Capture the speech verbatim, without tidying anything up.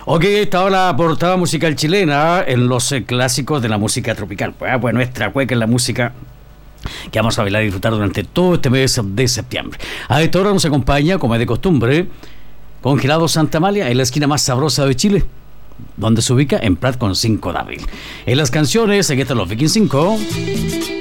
Ok, estaba la portada musical chilena en los eh, clásicos de la música tropical. Pues, pues nuestra cueca es la música que vamos a bailar y disfrutar durante todo este mes de septiembre. A esta hora nos acompaña, como es de costumbre, Congelado Santa Amalia, en la esquina más sabrosa de Chile, donde se ubica en Prat con cinco de abril. En las canciones, aquí están los Viking cinco.